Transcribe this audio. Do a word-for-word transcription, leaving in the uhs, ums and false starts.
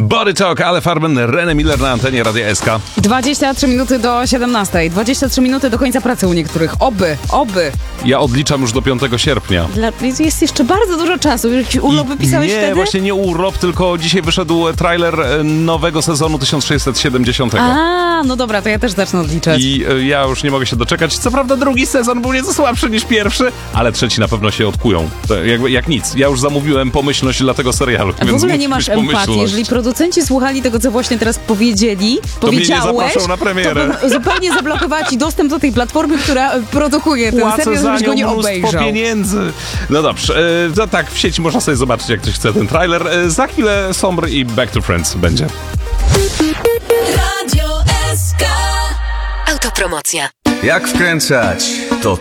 Body Talk, Ale Farben, René Miller na antenie Radia S K. dwadzieścia trzy minuty do siedemnastej. dwadzieścia trzy minuty do końca pracy u niektórych. Oby, oby. Ja odliczam już do piątego sierpnia. Dla, jest jeszcze bardzo dużo czasu. Jakiś urlop wypisałeś nie, wtedy? właśnie nie urlop, tylko dzisiaj wyszedł trailer nowego sezonu tysiąc sześćset siedemdziesiątego. A, no dobra, to ja też zacznę odliczać. I y, ja już nie mogę się doczekać. Co prawda drugi sezon był nieco słabszy niż pierwszy, ale trzeci na pewno się odkują. To jakby, jak nic. Ja już zamówiłem pomyślność dla tego serialu. A w ogóle nie masz empatii. Jeżeli producenci słuchali tego, co właśnie teraz powiedzieli, to powiedziałeś, mnie nie zaproszą na premierę. To zupełnie zablokowała ci dostęp do tej platformy, która produkuje ten Płacę serial, za żebyś go nie mnóstwo obejrzał. pieniędzy. No dobrze, e, to tak, w sieci można sobie zobaczyć, jak ktoś chce ten trailer. E, za chwilę Sombr i Back to Friends będzie. Radio S K. Autopromocja. Jak wkręcać? To